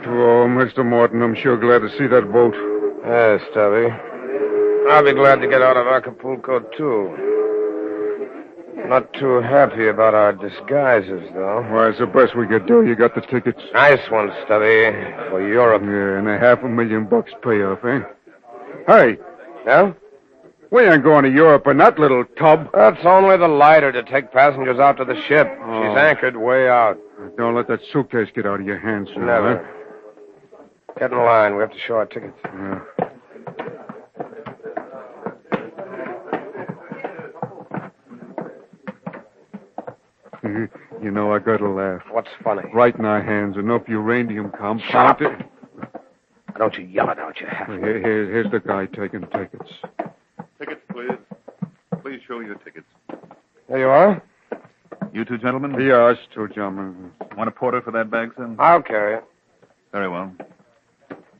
Oh, Mr. Morton, I'm sure glad to see that boat. Yes, Stubby. I'll be glad to get out of Acapulco, too. Not too happy about our disguises, though. Why, it's the best we could do. You got the tickets. Nice one, Stubby, for Europe. Yeah, and $500,000 payoff, eh? Hey, Yeah? we ain't going to Europe in that little tub. That's only the lighter to take passengers out to the ship. Oh. She's anchored way out. Don't let that suitcase get out of your hands, sir. Never. Huh? Get in line. We have to show our tickets. Yeah. You know, I gotta laugh. What's funny? Right in our hands, enough uranium compound. Shut up. Don't you yell it out, you half. Here's the guy taking tickets. Tickets, please. Please show your tickets. There you are. You two gentlemen? Yeah, us two, gentlemen. Want a porter for that bag, sir? I'll carry it. Very well.